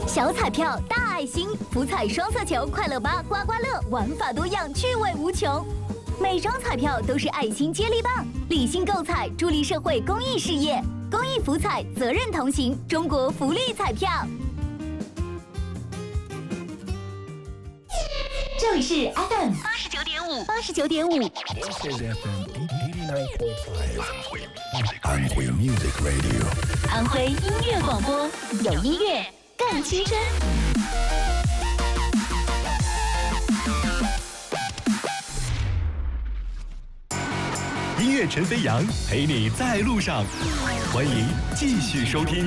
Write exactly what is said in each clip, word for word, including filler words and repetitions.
小彩票大爱心，福彩双色球，快乐吧刮刮乐，玩法多样，趣味无穷。每张彩票都是爱心接力棒，理性购彩，助力社会公益事业。公益福彩，责任同行，中国福利彩票。这里是 F M 八十九点五，八十九点五。 This is F M eighty-nine point five. 安徽 Music Radio。 安徽音乐广播，有音乐更青春。 音乐陈飞扬陪你在路上，欢迎继续收听。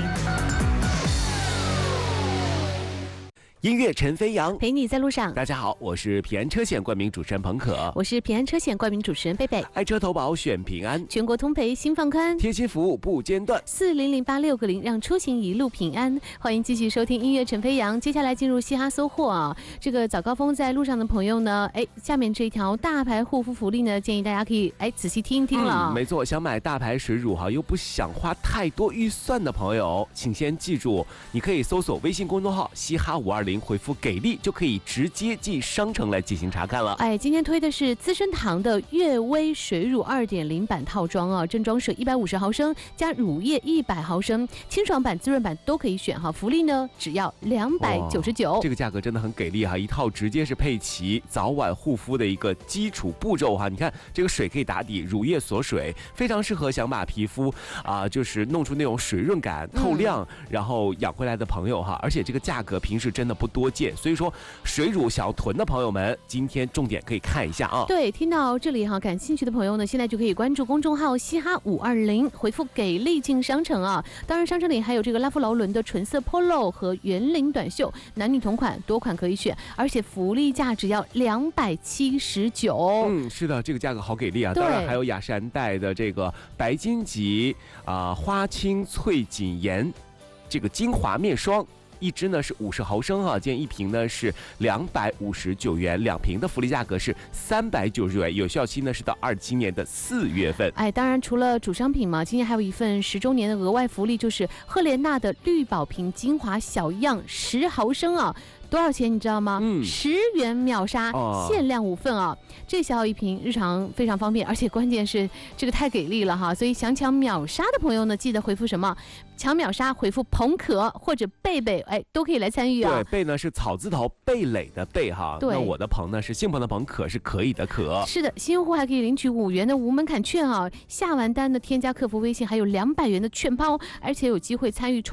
音乐陈飞扬陪你在路上。 大家好，我是平安车险冠名主持人彭可， 我是平安车险冠名主持人贝贝。 爱车投保选平安， 全国通赔心放宽， 贴心服务不间断， 四零零八六个零，让出行一路平安。欢迎继续收听音乐陈飞扬。接下来进入嘻哈搜货啊，这个早高峰在路上的朋友呢，哎，下面这一条大牌护肤福利呢，建议大家可以哎仔细听一听了、 嗯。没错，想买大牌水乳哈，又不想花太多预算的朋友，请先记住，你可以搜索微信公众号嘻哈五二零，回复给力。就可以直接进商城来进行查看了。 哎，今天推的是资生堂的悦薇水乳 二点零 版套装啊，正装水一百五十毫升加乳液一百毫升，清爽版、滋润版都可以选哈。福利呢只要两百九十九， 这个价格真的很给力哈！一套直接是配齐早晚护肤的一个基础步骤哈。你看这个水可以打底，乳液锁水，非常适合想把皮肤啊、呃、就是弄出那种水润感、透亮，嗯、然后养回来的朋友哈。而且这个价格平时真的不多见，所以说。说水乳想要囤的朋友们，今天重点可以看一下啊。 对，听到这里哈，感兴趣的朋友呢，现在就可以关注公众号嘻哈五二零，回复给力进商城啊。当然，商城里还有这个拉夫劳伦的纯色 Polo 和圆领短袖，男女同款，多款可以选，而且福利价只要两百七十九。 嗯，是的，这个价格好给力啊。当然还有雅诗兰黛的这个白金级啊、呃、花青翠锦颜这个精华面霜。一支呢是五十毫升哈，建议一瓶呢是两百五十九元，两瓶的福利价格是三百九十元，有效期呢是到二七年的四月份。 哎，当然除了主商品嘛，今年还有一份十周年的额外福利，就是赫莲娜的绿宝瓶精华小样十毫升啊。多少钱你知道吗？嗯，十元秒杀，哦、限量五份啊！这小小一瓶，日常非常方便，而且关键是这个太给力了哈！所以想抢秒杀的朋友呢，记得回复什么？抢秒杀回复彭可或者贝贝，哎，都可以来参与啊！ 对，贝呢是草字头贝蕾的贝哈， 对， 那我的彭呢是姓彭的彭，可是可以的可。 是的，新用户还可以领取五元的无门槛券啊！下完单的添加客服微信，还有两百元的券包，而且有机会参与抽。